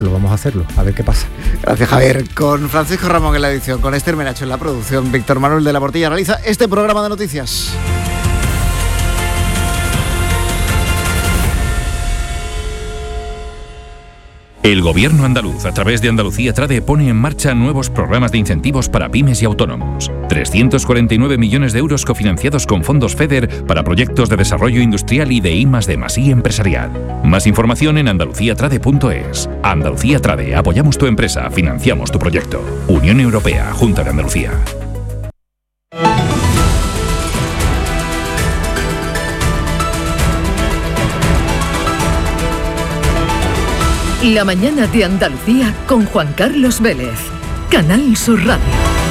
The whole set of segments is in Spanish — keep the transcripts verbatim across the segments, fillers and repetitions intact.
Lo vamos a hacerlo, a ver qué pasa. Gracias, Javier. Con Francisco Ramón en la edición, con Esther Menacho en la producción, Víctor Manuel de la Portilla realiza este programa de noticias. El Gobierno andaluz, a través de Andalucía Trade, pone en marcha nuevos programas de incentivos para pymes y autónomos. trescientos cuarenta y nueve millones de euros cofinanciados con fondos FEDER para proyectos de desarrollo industrial y de I más D más I empresarial. Más información en andalucía trade punto es. Andalucía Trade, apoyamos tu empresa, financiamos tu proyecto. Unión Europea, Junta de Andalucía. La mañana de Andalucía con Juan Carlos Vélez, Canal Sur Radio.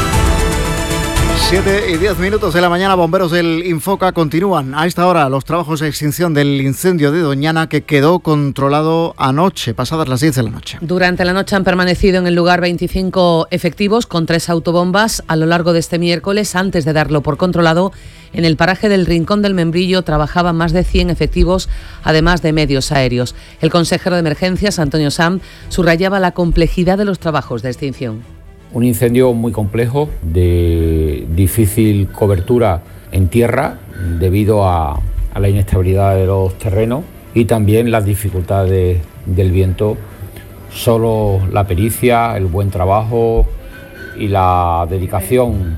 siete y diez minutos de la mañana, bomberos del Infoca continúan a esta hora los trabajos de extinción del incendio de Doñana que quedó controlado anoche, pasadas las diez de la noche. Durante la noche han permanecido en el lugar veinticinco efectivos con tres autobombas. A lo largo de este miércoles, antes de darlo por controlado, en el paraje del Rincón del Membrillo trabajaban más de cien efectivos, además de medios aéreos. El consejero de Emergencias, Antonio Sam, subrayaba la complejidad de los trabajos de extinción. Un incendio muy complejo, de difícil cobertura en tierra debido a, a la inestabilidad de los terrenos y también las dificultades del viento. Solo la pericia, el buen trabajo y la dedicación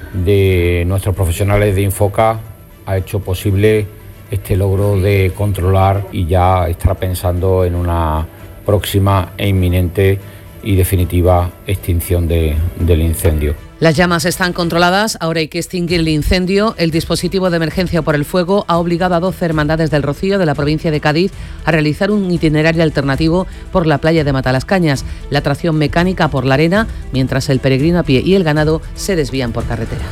de nuestros profesionales de Infoca ha hecho posible este logro de controlar y ya estar pensando en una próxima e inminente y definitiva extinción de, del incendio. Las llamas están controladas, ahora hay que extinguir el incendio. El dispositivo de emergencia por el fuego ha obligado a doce hermandades del Rocío de la provincia de Cádiz a realizar un itinerario alternativo por la playa de Matalascañas, la tracción mecánica por la arena, mientras el peregrino a pie y el ganado se desvían por carretera.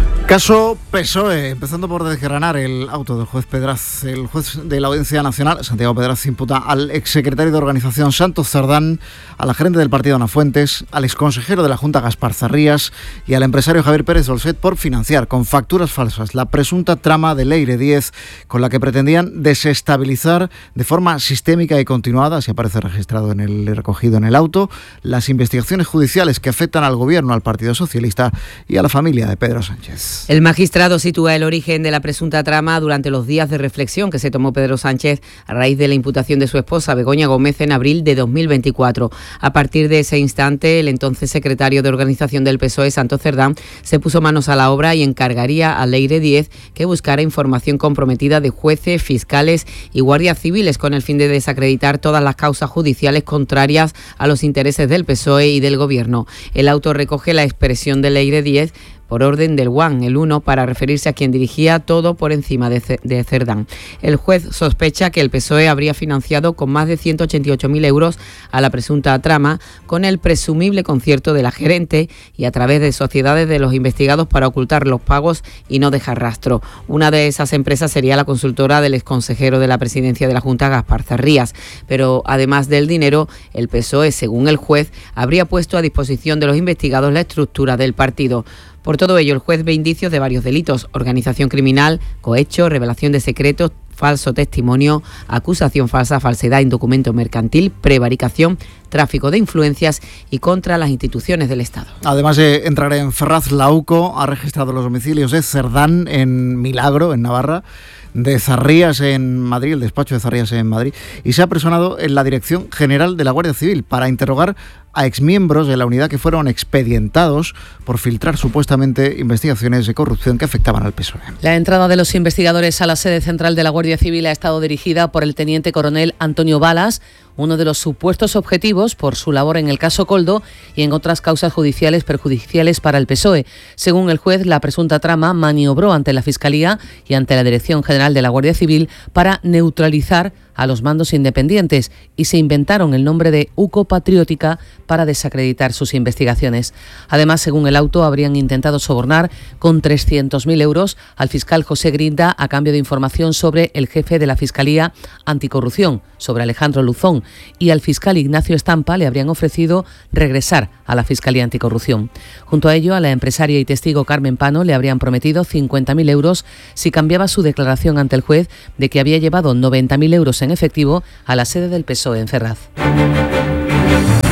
Caso P S O E, empezando por desgranar el auto del juez Pedraz. El juez de la Audiencia Nacional, Santiago Pedraz, imputa al exsecretario de Organización Santos Cerdán, a la gerente del partido Ana Fuentes, al exconsejero de la Junta Gaspar Zarrías y al empresario Javier Pérez Dolcet por financiar con facturas falsas la presunta trama de Leire diez, con la que pretendían desestabilizar de forma sistémica y continuada, así aparece registrado en el recogido en el auto, las investigaciones judiciales que afectan al Gobierno, al Partido Socialista y a la familia de Pedro Sánchez. El magistrado sitúa el origen de la presunta trama durante los días de reflexión que se tomó Pedro Sánchez a raíz de la imputación de su esposa Begoña Gómez en abril de dos mil veinticuatro. A partir de ese instante, el entonces secretario de Organización del P S O E, Santos Cerdán, se puso manos a la obra y encargaría a Leire diez que buscara información comprometida de jueces, fiscales y guardias civiles con el fin de desacreditar todas las causas judiciales contrarias a los intereses del P S O E y del Gobierno. El auto recoge la expresión de Leire diez por orden del Guan, el uno, para referirse a quien dirigía todo por encima de, C- de Cerdán. El juez sospecha que el P S O E habría financiado con más de ciento ochenta y ocho mil euros a la presunta trama con el presumible concierto de la gerente y a través de sociedades de los investigados para ocultar los pagos y no dejar rastro. Una de esas empresas sería la consultora del exconsejero de la presidencia de la Junta, Gaspar Zarrías. Pero además del dinero, el P S O E, según el juez, habría puesto a disposición de los investigados la estructura del partido. Por todo ello, el juez ve indicios de varios delitos: organización criminal, cohecho, revelación de secretos, falso testimonio, acusación falsa, falsedad en documento mercantil, prevaricación, tráfico de influencias y contra las instituciones del Estado. Además de entrar en Ferraz, la U C O ha registrado los domicilios de Cerdán en Milagro, en Navarra, de Zarrías en Madrid, el despacho de Zarrías en Madrid, y se ha personado en la Dirección General de la Guardia Civil para interrogar a exmiembros de la unidad que fueron expedientados por filtrar supuestamente investigaciones de corrupción que afectaban al P S O E. La entrada de los investigadores a la sede central de la Guardia Civil ha estado dirigida por el teniente coronel Antonio Balas, uno de los supuestos objetivos por su labor en el caso Coldo y en otras causas judiciales perjudiciales para el P S O E. Según el juez, la presunta trama maniobró ante la Fiscalía y ante la Dirección General de la Guardia Civil para neutralizar a los mandos independientes y se inventaron el nombre de U C O Patriótica para desacreditar sus investigaciones. Además, según el auto, habrían intentado sobornar con trescientos mil euros al fiscal José Grinda a cambio de información sobre el jefe de la Fiscalía Anticorrupción, sobre Alejandro Luzón, y al fiscal Ignacio Estampa le habrían ofrecido regresar a la Fiscalía Anticorrupción. Junto a ello, a la empresaria y testigo Carmen Pano le habrían prometido cincuenta mil euros si cambiaba su declaración ante el juez de que había llevado noventa mil euros en efectivo a la sede del P S O E en Ferraz.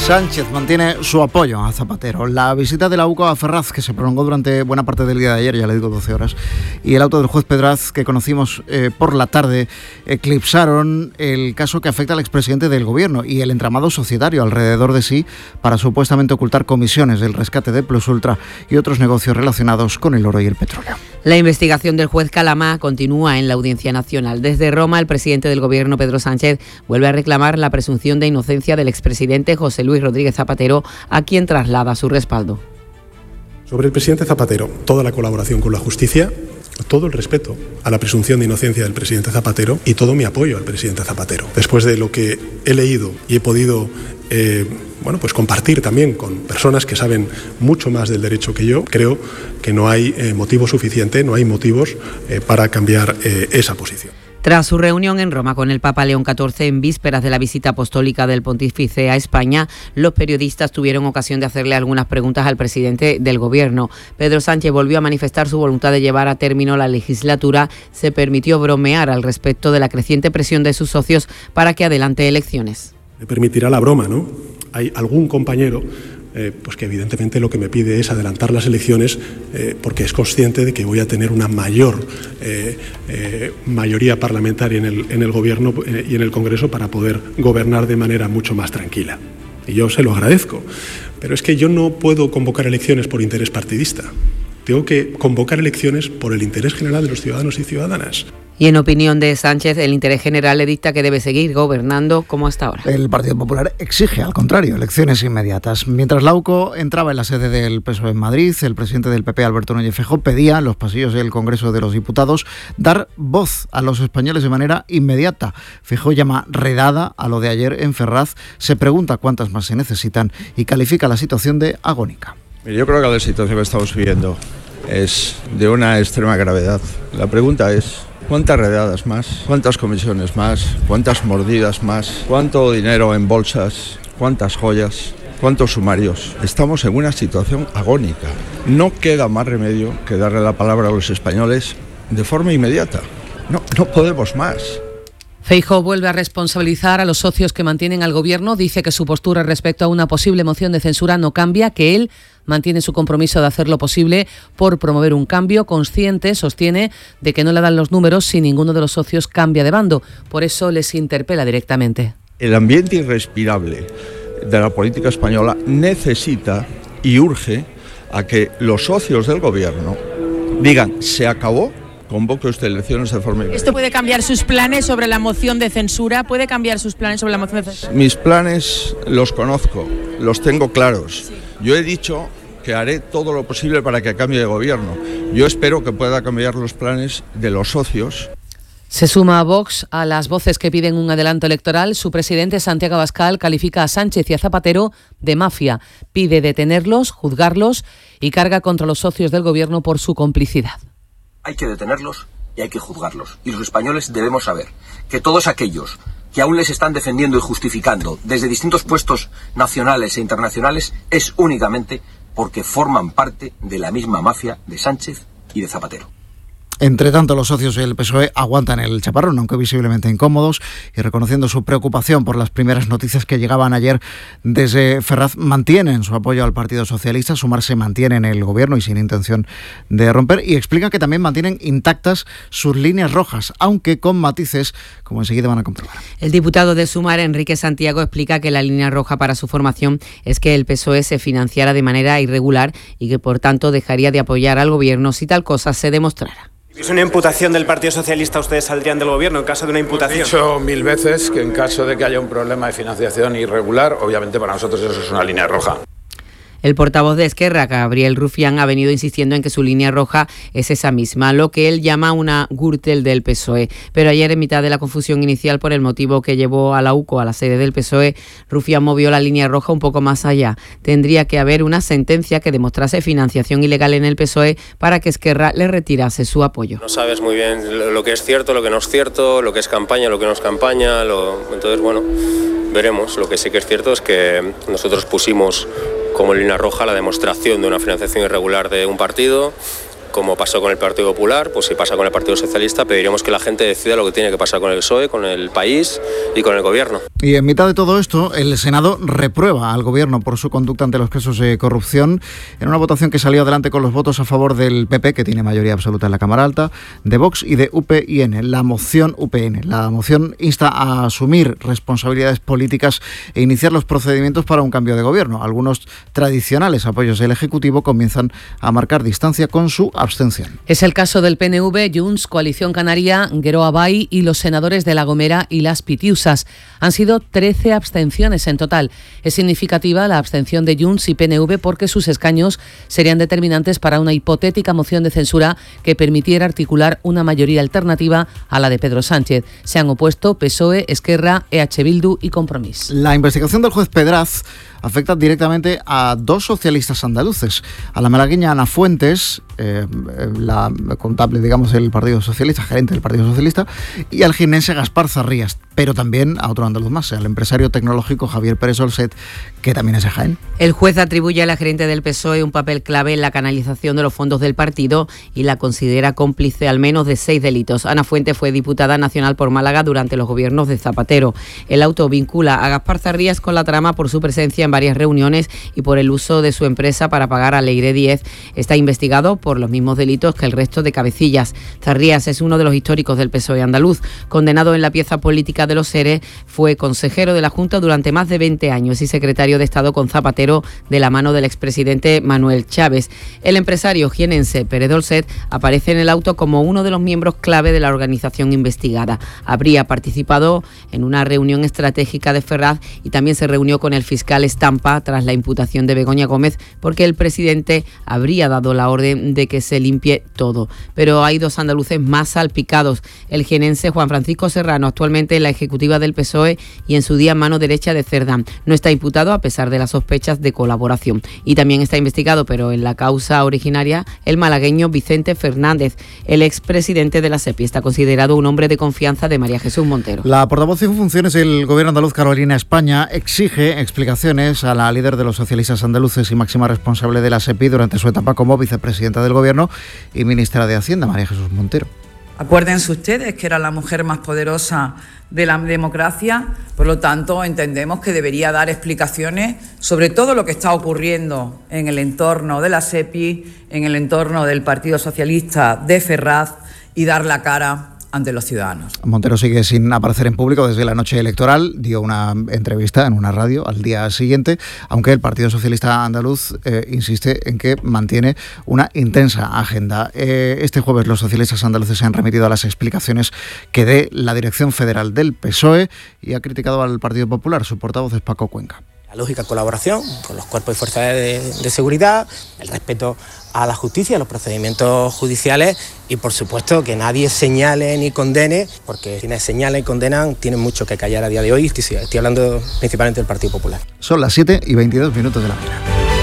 Sánchez mantiene su apoyo a Zapatero. La visita de la U C O a Ferraz, que se prolongó durante buena parte del día de ayer, ya le digo doce horas, y el auto del juez Pedraz, que conocimos eh, por la tarde, eclipsaron el caso que afecta al expresidente del Gobierno y el entramado societario alrededor de sí para supuestamente ocultar comisiones del rescate de Plus Ultra y otros negocios relacionados con el oro y el petróleo. La investigación del juez Calamá continúa en la Audiencia Nacional. Desde Roma, el presidente del Gobierno, Pedro Sánchez, vuelve a reclamar la presunción de inocencia del expresidente José Luis Rodríguez Zapatero, a quien traslada su respaldo. Sobre el presidente Zapatero, toda la colaboración con la justicia, todo el respeto a la presunción de inocencia del presidente Zapatero y todo mi apoyo al presidente Zapatero. Después de lo que he leído y he podido eh, bueno, pues compartir también con personas que saben mucho más del derecho que yo, creo que no hay eh, motivo suficiente, no hay motivos eh, para cambiar eh, esa posición. Tras su reunión en Roma con el Papa León catorce en vísperas de la visita apostólica del pontífice a España, los periodistas tuvieron ocasión de hacerle algunas preguntas al presidente del Gobierno. Pedro Sánchez volvió a manifestar su voluntad de llevar a término la legislatura. Se permitió bromear al respecto de la creciente presión de sus socios para que adelante elecciones. Me permitirá la broma, ¿no? Hay algún compañero Eh, pues que evidentemente lo que me pide es adelantar las elecciones eh, porque es consciente de que voy a tener una mayor eh, eh, mayoría parlamentaria en el, en el Gobierno eh, y en el Congreso para poder gobernar de manera mucho más tranquila. Y yo se lo agradezco. Pero es que yo no puedo convocar elecciones por interés partidista. Tengo que convocar elecciones por el interés general de los ciudadanos y ciudadanas. Y en opinión de Sánchez, el interés general le dicta que debe seguir gobernando como hasta ahora. El Partido Popular exige, al contrario, elecciones inmediatas. Mientras la U C O entraba en la sede del P S O E en Madrid, el presidente del P P, Alberto Núñez Feijóo, pedía en los pasillos del Congreso de los Diputados dar voz a los españoles de manera inmediata. Feijóo llama redada a lo de ayer en Ferraz, se pregunta cuántas más se necesitan y califica la situación de agónica. Yo creo que la situación que estamos viviendo es de una extrema gravedad. La pregunta es: ¿cuántas redadas más? ¿Cuántas comisiones más? ¿Cuántas mordidas más? ¿Cuánto dinero en bolsas? ¿Cuántas joyas? ¿Cuántos sumarios? Estamos en una situación agónica. No queda más remedio que darle la palabra a los españoles de forma inmediata. No, no podemos más. Feijóo vuelve a responsabilizar a los socios que mantienen al Gobierno. Dice que su postura respecto a una posible moción de censura no cambia, que él mantiene su compromiso de hacer lo posible por promover un cambio. Consciente, sostiene, de que no le dan los números si ninguno de los socios cambia de bando. Por eso les interpela directamente. El ambiente irrespirable de la política española necesita y urge a que los socios del Gobierno digan: se acabó. Convoque usted elecciones de forma inmediata. ¿Esto puede cambiar sus planes sobre la moción de censura? ¿Puede cambiar sus planes sobre la moción de censura? Mis planes los conozco, los tengo claros. Sí. Yo he dicho que haré todo lo posible para que cambie de gobierno. Yo espero que pueda cambiar los planes de los socios. Se suma a Vox a las voces que piden un adelanto electoral. Su presidente, Santiago Abascal, califica a Sánchez y a Zapatero de mafia. Pide detenerlos, juzgarlos y carga contra los socios del Gobierno por su complicidad. Hay que detenerlos y hay que juzgarlos. Y los españoles debemos saber que todos aquellos que aún les están defendiendo y justificando desde distintos puestos nacionales e internacionales es únicamente porque forman parte de la misma mafia de Sánchez y de Zapatero. Entre tanto, los socios del P S O E aguantan el chaparrón, aunque visiblemente incómodos, y reconociendo su preocupación por las primeras noticias que llegaban ayer desde Ferraz, mantienen su apoyo al Partido Socialista. Sumar se mantiene en el Gobierno y sin intención de romper, y explican que también mantienen intactas sus líneas rojas, aunque con matices, como enseguida van a comprobar. El diputado de Sumar, Enrique Santiago, explica que la línea roja para su formación es que el P S O E se financiara de manera irregular y que, por tanto, dejaría de apoyar al Gobierno si tal cosa se demostrara. Si es una imputación del Partido Socialista, ¿ustedes saldrían del Gobierno en caso de una imputación? He dicho mil veces que en caso de que haya un problema de financiación irregular, obviamente para nosotros eso es una línea roja. El portavoz de Esquerra, Gabriel Rufián, ha venido insistiendo en que su línea roja es esa misma, lo que él llama una Gürtel del P S O E. Pero ayer, en mitad de la confusión inicial por el motivo que llevó a la U C O a la sede del P S O E, Rufián movió la línea roja un poco más allá. Tendría que haber una sentencia que demostrase financiación ilegal en el P S O E para que Esquerra le retirase su apoyo. No sabes muy bien lo que es cierto, lo que no es cierto, lo que es campaña, lo que no es campaña. Lo... Entonces, bueno, veremos. Lo que sí que es cierto es que nosotros pusimos como línea roja la demostración de una financiación irregular de un partido. Como pasó con el Partido Popular, pues si pasa con el Partido Socialista, pediremos que la gente decida lo que tiene que pasar con el P S O E, con el país y con el Gobierno. Y en mitad de todo esto, el Senado reprueba al Gobierno por su conducta ante los casos de corrupción en una votación que salió adelante con los votos a favor del P P, que tiene mayoría absoluta en la Cámara Alta, de Vox y de U P N. La moción U P N. La moción insta a asumir responsabilidades políticas e iniciar los procedimientos para un cambio de gobierno. Algunos tradicionales apoyos del Ejecutivo comienzan a marcar distancia con su abstención. Es el caso del P N V, Junts, Coalición Canaria, Geroa Bai y los senadores de La Gomera y Las Pitiusas. Han sido trece abstenciones en total. Es significativa la abstención de Junts y P N V porque sus escaños serían determinantes para una hipotética moción de censura que permitiera articular una mayoría alternativa a la de Pedro Sánchez. Se han opuesto P S O E, Esquerra, E H Bildu y Compromís. La investigación del juez Pedraz afecta directamente a dos socialistas andaluces, a la malagueña Ana Fuentes, eh, la contable, digamos, del Partido Socialista, gerente del Partido Socialista, y al jienense Gaspar Zarrías, pero también a otro andaluz más, al empresario tecnológico Javier Pérez Olset, que también es de Jaén. El juez atribuye a la gerente del P S O E un papel clave en la canalización de los fondos del partido y la considera cómplice al menos de seis delitos. Ana Fuentes fue diputada nacional por Málaga durante los gobiernos de Zapatero. El auto vincula a Gaspar Zarrías con la trama por su presencia en varias reuniones y por el uso de su empresa para pagar a Leire Díez. Está investigado por los mismos delitos que el resto de cabecillas. Zarrías es uno de los históricos del P S O E andaluz. Condenado en la pieza política de los SERE, fue consejero de la Junta durante más de veinte años y secretario de Estado con Zapatero de la mano del expresidente Manuel Chávez. El empresario jienense Pérez Olset aparece en el auto como uno de los miembros clave de la organización investigada. Habría participado en una reunión estratégica de Ferraz y también se reunió con el fiscal Estampa tras la imputación de Begoña Gómez porque el presidente habría dado la orden de que se limpie todo. Pero hay dos andaluces más salpicados. El jienense Juan Francisco Serrano, actualmente en la ejecutiva del P S O E y en su día mano derecha de Cerdá. No está imputado a pesar de las sospechas de colaboración. Y también está investigado, pero en la causa originaria, el malagueño Vicente Fernández, el expresidente de la SEPI. Está considerado un hombre de confianza de María Jesús Montero. La portavoz en funciones del Gobierno andaluz, Carolina España, exige explicaciones a la líder de los socialistas andaluces y máxima responsable de la SEPI durante su etapa como vicepresidenta del Gobierno y ministra de Hacienda, María Jesús Montero. Acuérdense ustedes que era la mujer más poderosa de la democracia, por lo tanto entendemos que debería dar explicaciones sobre todo lo que está ocurriendo en el entorno de la SEPI, en el entorno del Partido Socialista de Ferraz y dar la cara ante los ciudadanos. Montero sigue sin aparecer en público desde la noche electoral, dio una entrevista en una radio al día siguiente, aunque el Partido Socialista andaluz eh, insiste en que mantiene una intensa agenda. Eh, este jueves los socialistas andaluces se han remitido a las explicaciones que dé la dirección federal del P S O E y ha criticado al Partido Popular. Su portavoz es Paco Cuenca. La lógica colaboración con los cuerpos y fuerzas de, de seguridad, el respeto a la justicia, a los procedimientos judiciales y por supuesto que nadie señale ni condene, porque quienes señalan y condenan tienen mucho que callar a día de hoy. Estoy, estoy hablando principalmente del Partido Popular. Son las siete y veintidós minutos de la mañana.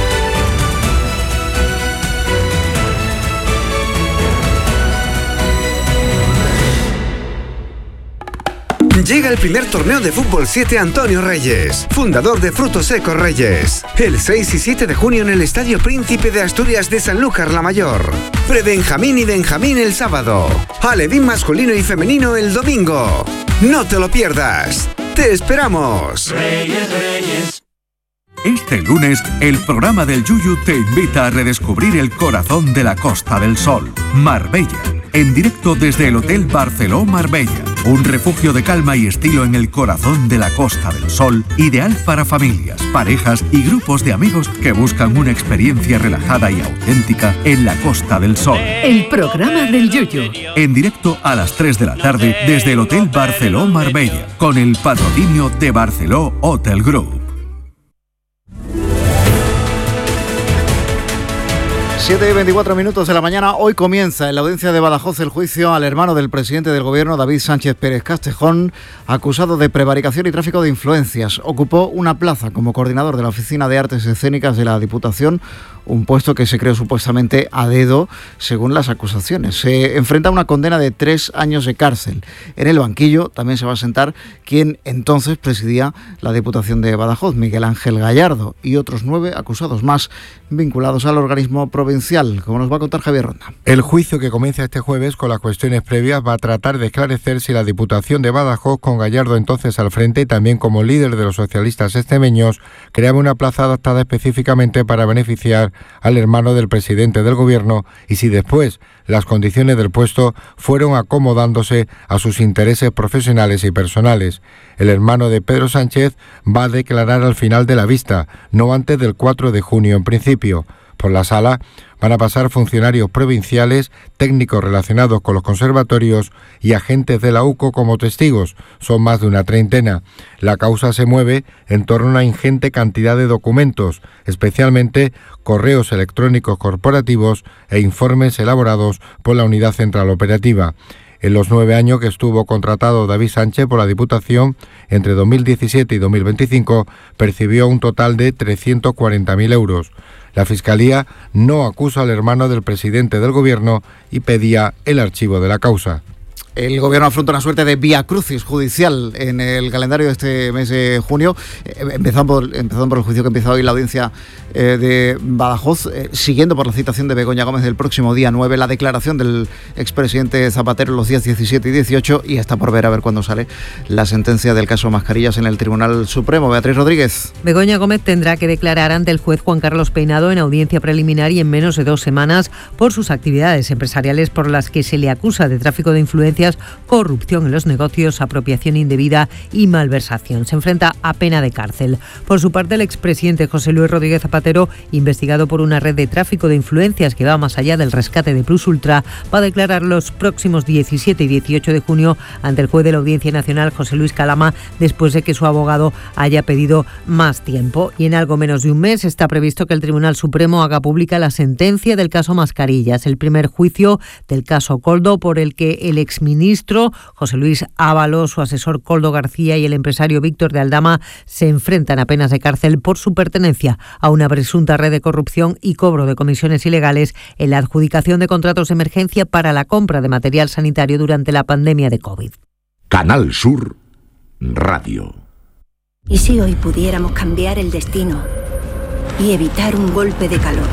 Llega el primer torneo de Fútbol siete Antonio Reyes, fundador de Frutos Secos Reyes. El seis y siete de junio en el Estadio Príncipe de Asturias de Sanlúcar la Mayor. Pre-Benjamín y Benjamín el sábado. Alevín masculino y femenino el domingo. No te lo pierdas. ¡Te esperamos! Reyes, Reyes. Este lunes, el programa del Yuyu te invita a redescubrir el corazón de la Costa del Sol, Marbella. En directo desde el Hotel Barceló Marbella, un refugio de calma y estilo en el corazón de la Costa del Sol, ideal para familias, parejas y grupos de amigos que buscan una experiencia relajada y auténtica en la Costa del Sol. El programa del Yuyu. En directo a las tres de la tarde desde el Hotel Barceló Marbella, con el patrocinio de Barceló Hotel Group. siete y veinticuatro minutos de la mañana. Hoy comienza en la audiencia de Badajoz el juicio al hermano del presidente del Gobierno, David Sánchez Pérez Castejón, acusado de prevaricación y tráfico de influencias. Ocupó una plaza como coordinador de la Oficina de Artes Escénicas de la Diputación, un puesto que se creó supuestamente a dedo según las acusaciones. Se enfrenta a una condena de tres años de cárcel. En el banquillo también se va a sentar quien entonces presidía la Diputación de Badajoz, Miguel Ángel Gallardo, y otros nueve acusados más vinculados al organismo provincial, como nos va a contar Javier Ronda. El juicio, que comienza este jueves con las cuestiones previas, va a tratar de esclarecer si la Diputación de Badajoz, con Gallardo entonces al frente y también como líder de los socialistas extremeños, creaba una plaza adaptada específicamente para beneficiar al hermano del presidente del gobierno, y si después las condiciones del puesto fueron acomodándose a sus intereses profesionales y personales. El hermano de Pedro Sánchez va a declarar al final de la vista, no antes del cuatro de junio en principio. Por la sala van a pasar funcionarios provinciales, técnicos relacionados con los conservatorios y agentes de la U C O como testigos. Son más de una treintena. La causa se mueve en torno a una ingente cantidad de documentos, especialmente correos electrónicos corporativos e informes elaborados por la Unidad Central Operativa. En los nueve años que estuvo contratado David Sánchez por la Diputación, entre dos mil diecisiete y dos mil veinticinco, percibió un total de trescientos cuarenta mil euros. La Fiscalía no acusa al hermano del presidente del Gobierno y pedía el archivo de la causa. El Gobierno afronta una suerte de vía crucis judicial en el calendario de este mes de junio, eh, empezando, por, empezando por el juicio que empieza hoy la audiencia eh, de Badajoz, eh, siguiendo por la citación de Begoña Gómez del próximo día nueve, la declaración del expresidente Zapatero los días diecisiete y dieciocho, y está por ver a ver cuándo sale la sentencia del caso Mascarillas en el Tribunal Supremo. Beatriz Rodríguez. Begoña Gómez tendrá que declarar ante el juez Juan Carlos Peinado en audiencia preliminar y en menos de dos semanas por sus actividades empresariales por las que se le acusa de tráfico de influencias, corrupción en los negocios, apropiación indebida y malversación. Se enfrenta a pena de cárcel. Por su parte, el expresidente José Luis Rodríguez Zapatero, investigado por una red de tráfico de influencias que va más allá del rescate de Plus Ultra, va a declarar los próximos diecisiete y dieciocho de junio ante el juez de la Audiencia Nacional, José Luis Calama, después de que su abogado haya pedido más tiempo. Y en algo menos de un mes está previsto que el Tribunal Supremo haga pública la sentencia del caso Mascarillas, el primer juicio del caso Koldo, por el que el exministro José Luis Ábalos, su asesor Koldo García y el empresario Víctor de Aldama se enfrentan a penas de cárcel por su pertenencia a una presunta red de corrupción y cobro de comisiones ilegales en la adjudicación de contratos de emergencia para la compra de material sanitario durante la pandemia de COVID. Canal Sur Radio. ¿Y si hoy pudiéramos cambiar el destino y evitar un golpe de calor?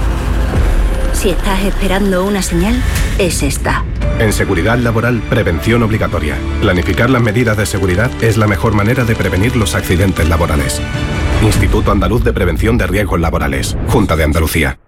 Si estás esperando una señal, es esta. En seguridad laboral, prevención obligatoria. Planificar las medidas de seguridad es la mejor manera de prevenir los accidentes laborales. Instituto Andaluz de Prevención de Riesgos Laborales. Junta de Andalucía.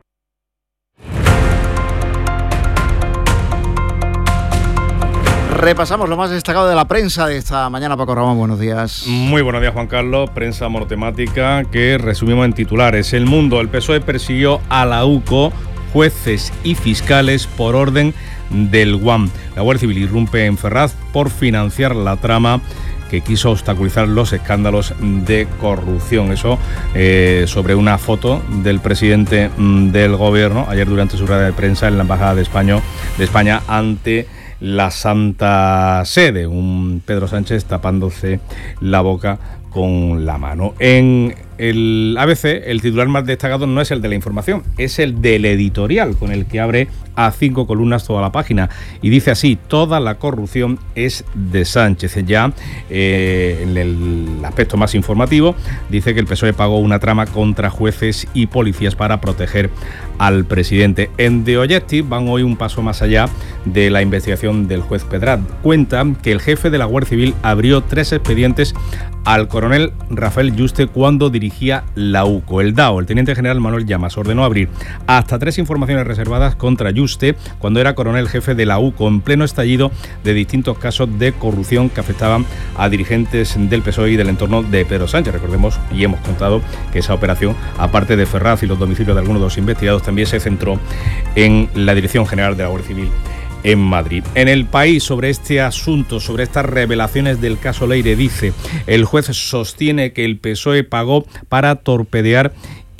Repasamos lo más destacado de la prensa de esta mañana. Paco Ramón, buenos días. Muy buenos días, Juan Carlos. Prensa monotemática que resumimos en titulares. El Mundo, el P S O E persiguió a la U C O, jueces y fiscales por orden del U A M. La Guardia Civil irrumpe en Ferraz por financiar la trama que quiso obstaculizar los escándalos de corrupción. Eso eh, sobre una foto del presidente del gobierno ayer durante su rueda de prensa en la Embajada de España, de España ante la Santa Sede. Un Pedro Sánchez tapándose la boca con la mano. En el A B C, el titular más destacado no es el de la información, es el del editorial, con el que abre a cinco columnas toda la página. Y dice así: toda la corrupción es de Sánchez. Ya eh, en el aspecto más informativo, dice que el P S O E pagó una trama contra jueces y policías para proteger al presidente. En The Objective van hoy un paso más allá de la investigación del juez Pedraz. Cuentan que el jefe de la Guardia Civil abrió tres expedientes al coronel Rafael Yuste cuando dirigía la U C O. El D A O, el teniente general Manuel Llamas, ordenó abrir hasta tres informaciones reservadas contra Yuste cuando era coronel jefe de la U C O, en pleno estallido de distintos casos de corrupción que afectaban a dirigentes del P S O E y del entorno de Pedro Sánchez. Recordemos, y hemos contado, que esa operación, aparte de Ferraz y los domicilios de algunos de los investigados, también se centró en la Dirección General de la Guardia Civil en Madrid. En El País, sobre este asunto, sobre estas revelaciones del caso Leire, dice: el juez sostiene que el P S O E pagó para torpedear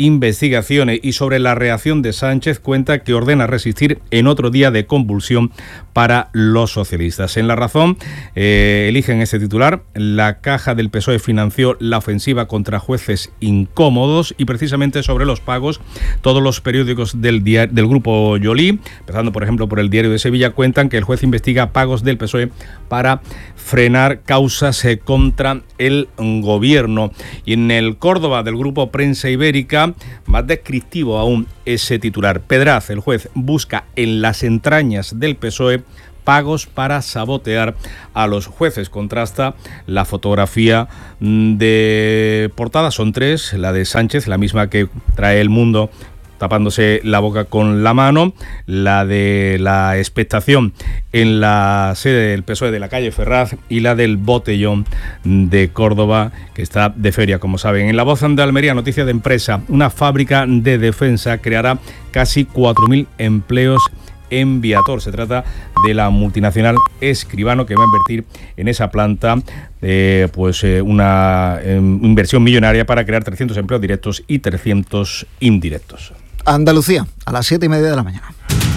investigaciones. Y sobre la reacción de Sánchez, cuenta que ordena resistir en otro día de convulsión para los socialistas. En La Razón eh, eligen este titular: la caja del P S O E financió la ofensiva contra jueces incómodos. Y precisamente sobre los pagos, todos los periódicos del, diario, del grupo Yolí, empezando por ejemplo por el Diario de Sevilla, cuentan que el juez investiga pagos del P S O E para frenar causas eh, contra el gobierno. Y en el Córdoba del grupo Prensa Ibérica, más descriptivo aún ese titular: Pedraz, el juez, busca en las entrañas del P S O E pagos para sabotear a los jueces. Contrasta la fotografía de portada, son tres: la de Sánchez, la misma que trae El Mundo tapándose la boca con la mano, la de la expectación en la sede del P S O E de la calle Ferraz y la del Botellón de Córdoba, que está de feria, como saben. En La Voz de Almería, noticia de empresa: una fábrica de defensa creará casi cuatro mil empleos en Viator. Se trata de la multinacional Escribano, que va a invertir en esa planta eh, pues eh, una eh, inversión millonaria para crear trescientos empleos directos y trescientos indirectos. Andalucía, a las siete y media de la mañana.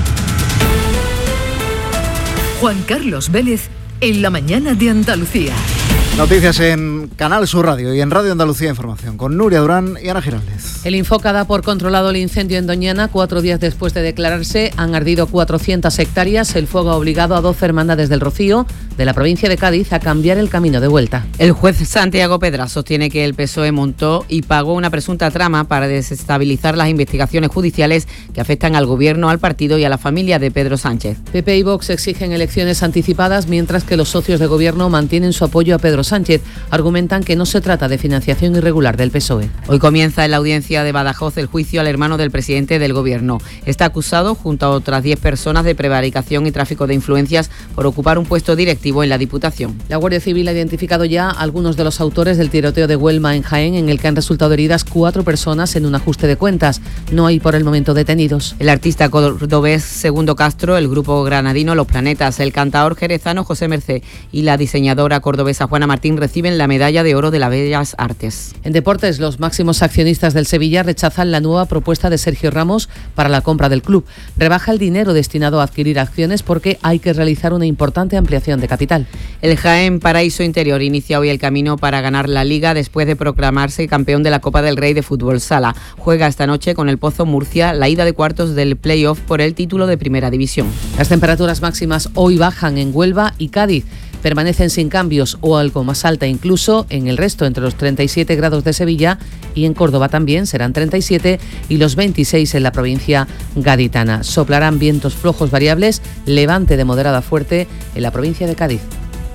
Juan Carlos Vélez, en la mañana de Andalucía. Noticias en Canal Sur Radio y en Radio Andalucía Información, con Nuria Durán y Ana Giraldez. El Infoca da por controlado el incendio en Doñana. Cuatro días después de declararse, han ardido cuatrocientas hectáreas. El fuego ha obligado a doce hermandades del Rocío, de la provincia de Cádiz, a cambiar el camino de vuelta. El juez Santiago Pedraz sostiene que el P S O E montó y pagó una presunta trama para desestabilizar las investigaciones judiciales que afectan al gobierno, al partido y a la familia de Pedro Sánchez. P P y Vox exigen elecciones anticipadas, mientras que los socios de gobierno mantienen su apoyo a Pedro Sánchez. Argumentan que no se trata de financiación irregular del P S O E. Hoy comienza en la audiencia de Badajoz el juicio al hermano del presidente del gobierno. Está acusado, junto a otras diez personas, de prevaricación y tráfico de influencias por ocupar un puesto directivo en la Diputación. La Guardia Civil ha identificado ya a algunos de los autores del tiroteo de Huelma en Jaén, en el que han resultado heridas cuatro personas en un ajuste de cuentas. No hay por el momento detenidos. El artista cordobés Segundo Castro, el grupo granadino Los Planetas, el cantaor jerezano José Mercé y la diseñadora cordobesa Juana Martín reciben la medalla de oro de las Bellas Artes. En deportes, los máximos accionistas del Sevilla rechazan la nueva propuesta de Sergio Ramos para la compra del club. Rebaja el dinero destinado a adquirir acciones porque hay que realizar una importante ampliación de capital. El Jaén Paraíso Interior inicia hoy el camino para ganar la Liga después de proclamarse campeón de la Copa del Rey de Fútbol Sala. Juega esta noche con el Pozo Murcia la ida de cuartos del play-off por el título de Primera División. Las temperaturas máximas hoy bajan en Huelva y Cádiz. Permanecen sin cambios o algo más alta incluso en el resto, entre los treinta y siete grados de Sevilla, y en Córdoba también serán treinta y siete y los veintiséis en la provincia gaditana. Soplarán vientos flojos variables, levante de moderada a fuerte en la provincia de Cádiz.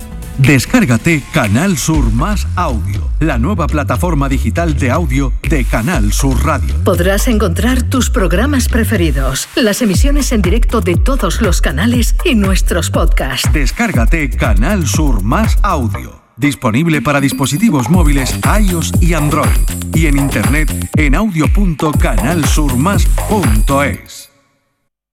Descárgate Canal Sur Más Audio, la nueva plataforma digital de audio de Canal Sur Radio. Podrás encontrar tus programas preferidos, las emisiones en directo de todos los canales y nuestros podcasts. Descárgate Canal Sur Más Audio, disponible para dispositivos móviles iOS y Android, y en internet en audio punto canal sur más punto es.